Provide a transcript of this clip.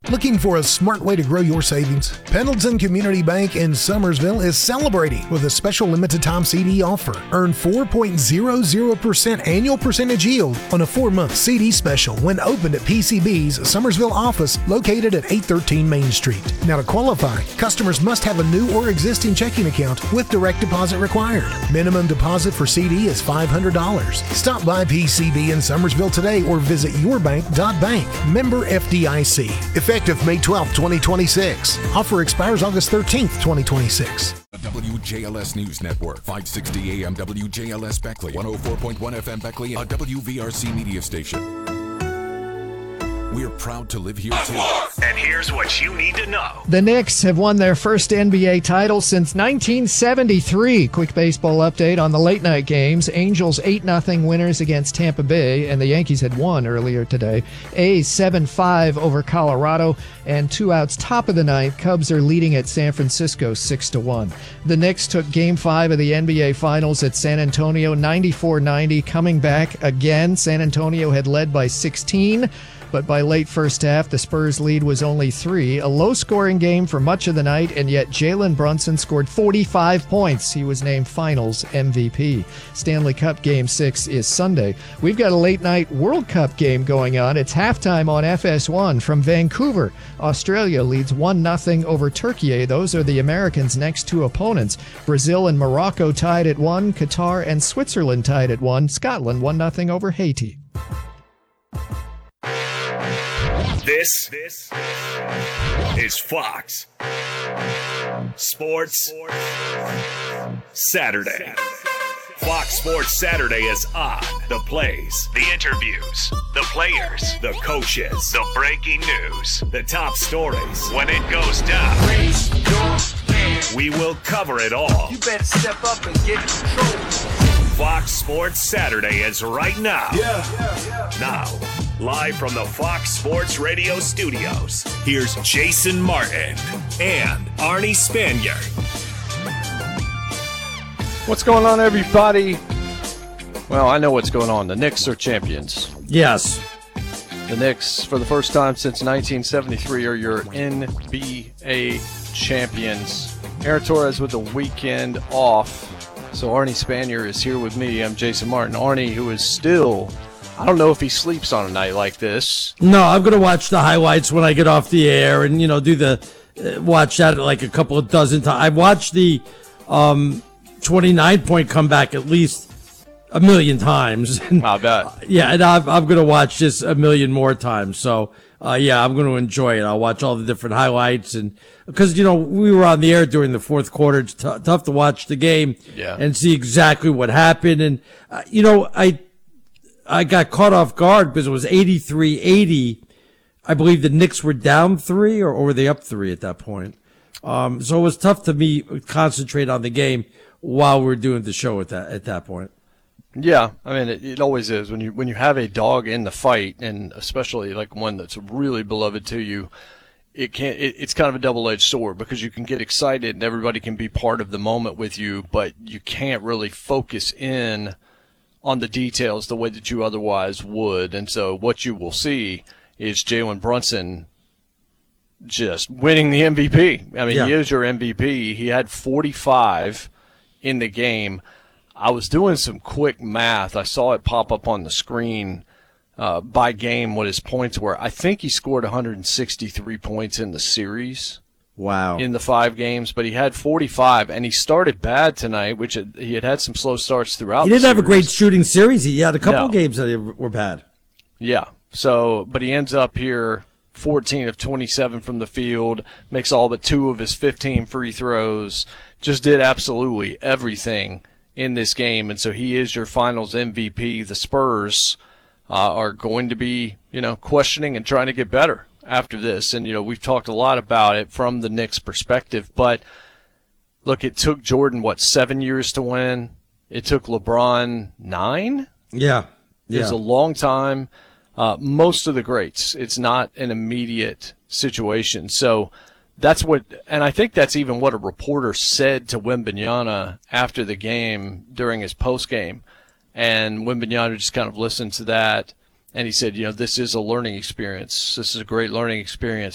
Looking for a smart way to grow your savings? Pendleton Community Bank in Summersville is celebrating with a special limited time CD offer. Earn 4.00% annual percentage yield on a 4-month CD special when opened at PCB's Summersville office located at 813 Main Street. Now to qualify, customers must have a new or existing checking account with direct deposit required. Minimum deposit for CD is $500. Stop by PCB in Summersville today or visit yourbank.bank. Member FDIC. Effective May 12, 2026. Offer expires August 13th, 2026. The WJLS News Network, 560 AM WJLS Beckley, 104.1 FM Beckley, a WVRC media station. We're proud to live here too. And here's what you need to know. The Knicks have won their first NBA title since 1973. Quick baseball update on the late night games. Angels 8-0 winners against Tampa Bay, and the Yankees had won earlier today. A's 7-5 over Colorado, and 2 outs top of the ninth. Cubs are leading at San Francisco 6-1. The Knicks took Game 5 of the NBA Finals at San Antonio 94-90, coming back again. San Antonio had led by 16. But by late first half, the Spurs' lead was only 3. A low-scoring game for much of the night, and yet Jalen Brunson scored 45 points. He was named Finals MVP. Stanley Cup Game 6 is Sunday. We've got a late-night World Cup game going on. It's halftime on FS1 from Vancouver. Australia leads 1-0 over Turkey. Those are the Americans' next 2 opponents. Brazil and Morocco tied at 1. Qatar and Switzerland tied at 1. Scotland 1-0 over Haiti. This is Fox Sports Saturday. Fox Sports Saturday is on. The plays, the interviews, the players, the coaches, the breaking news, the top stories. When it goes down, we will cover it all. You better step up and get control. Fox Sports Saturday is right now. Now, live from the Fox Sports Radio studios, here's Jason Martin and Arnie Spanier. What's going on, everybody? Well, I know what's going on. The Knicks are champions. Yes. The Knicks, for the first time since 1973, are your NBA champions. Aaron Torres with the weekend off. So Arnie Spanier is here with me. I'm Jason Martin. Arnie, who is still, I don't know if he sleeps on a night like this. No, I'm going to watch the highlights when I get off the air and, do the, watch that like a couple of dozen times. I've watched the 29-point comeback at least a million times. I bet. Yeah, and I'm going to watch this a million more times. So, I'm going to enjoy it. I'll watch all the different highlights. And because, we were on the air during the fourth quarter. It's tough to watch the game and see exactly what happened. And, I got caught off guard because it was 83-80. I believe the Knicks were down 3 or were they up 3 at that point? So it was tough to me concentrate on the game while we were doing the show at that point. Yeah, I mean it always is when you have a dog in the fight, and especially like one that's really beloved to you. It's kind of a double-edged sword because you can get excited and everybody can be part of the moment with you, but you can't really focus in on the details the way that you otherwise would. And so what you will see is Jalen Brunson just winning the MVP. I mean, He is your MVP. He had 45 in the game. I was doing some quick math. I saw it pop up on the screen by game what his points were. I think he scored 163 points in the series. Wow. In the 5 games, but he had 45, and he started bad tonight, which he had some slow starts throughout the series. He didn't have a great shooting series. He had a couple of games that were bad. Yeah. So, but he ends up here 14 of 27 from the field, makes all but 2 of his 15 free throws, just did absolutely everything in this game, and so he is your finals MVP. The Spurs are going to be, questioning and trying to get better after this. And, we've talked a lot about it from the Knicks' perspective. But, look, it took Jordan, 7 years to win? It took LeBron 9? Yeah. It was a long time. Most of the greats, it's not an immediate situation. So that's what – and I think that's even what a reporter said to Wembanyama after the game during his postgame. And Wembanyama just kind of listened to that. And he said, this is a learning experience. This is a great learning experience